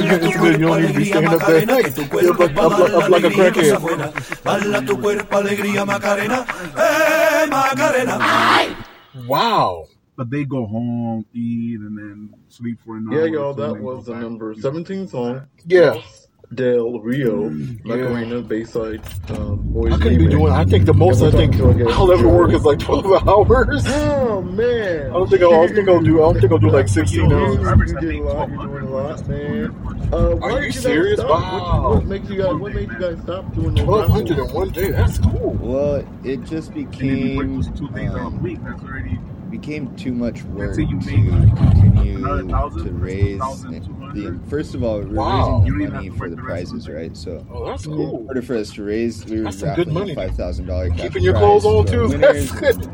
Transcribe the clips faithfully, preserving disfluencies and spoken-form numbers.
It's good. You don't need to be standing up there. Hey, up, like, up, like, up like a crackhead. Bala tu cuerpo, alegría, Macarena. Eh, Macarena. Wow. But they go home, eat, and then sleep for an hour. Yeah, y'all, that was the number seventeen song. Yeah. Del Rio, Macarena, yeah. Bayside, um, boys. I couldn't be doing. I think the most I think I'll ever work is like twelve hours. Oh man! I don't think I'll. I don't think I'll do. I don't think I'll do like sixteen hours. You did a lot. You're doing a lot, man. Uh, why Are you serious? Wow. Wow. What, what makes you guys? What made you guys stop doing this? Twelve hundred in one day. That's cool. Well, it just became two days um, a week. That's already. became too much work you to make continue thousand, to raise. The, first of all, we were Wow. raising the money for the prizes, right? So, Oh, that's in cool. order for us to raise, we were That's some good raffling money. a five thousand dollar cash Keeping your prize clothes on for too. winners. That's good.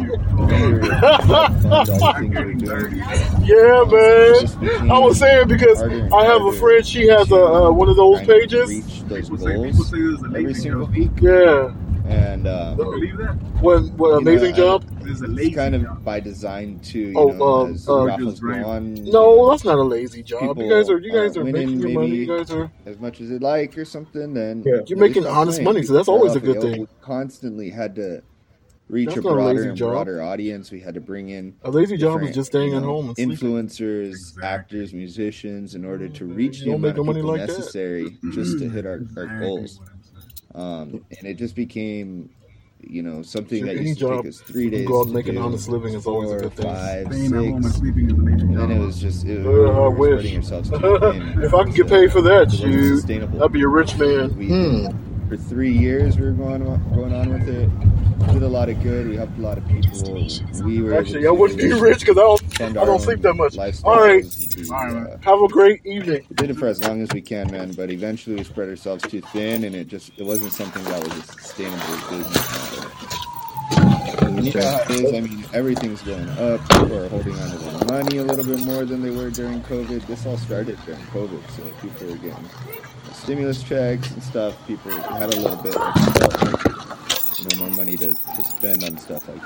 Yeah, man. I was saying because I have a friend. She has a uh, one of those pages. Reach those People say, goals people say this is every amazing single job. week, Yeah. and um, Don't believe that? What? What You know, amazing I- job? This is a it's lazy kind of job. by design too. You Oh, know, um, as uh, raffles go Right. on. No, that's not a lazy job. People you guys are. You guys aren't are winning, making your money. maybe. You guys are. as much as they like or something, then Yeah. at You're least making they're honest playing. money, so that's We're always a off good it. thing. We constantly had to reach That's a not a broader lazy and job. broader audience. We had to bring in A lazy job is different, just staying you at know, home and sleeping. influencers, Exactly. actors, musicians, in order to reach You the don't make amount of no money people like that. necessary just to hit our, our I goals. agree with him, Um, and it just became, you know, something Shit, that any used to job, take us three you can days go out and to make an do, honest living is always a four, good thing. five, Staying at home and six, sleeping is amazing. and then job. it was just it, Uh, we I were wish. spreading ourselves too thin. If I can get So paid for that, it wasn't shoot, sustainable. I'd be a rich man. We, Hmm. For three years, we were going on, going on with it. Did a lot of good. We helped a lot of people. We were Actually, I able wouldn't be to rich because I don't. fund I our don't own sleep that much. lifestyles. All right. We, All right. uh, Have a great evening. did it for as long as we can, man. But eventually, we spread ourselves too thin, and it just it wasn't something that was a sustainable business model. And you know how it is. I mean, everything's going up. People are holding on to their money a little bit more than they were during COVID. This all started during COVID, so people were getting stimulus checks and stuff. People had a little bit, like, felt like, you know, more money to, to spend on stuff like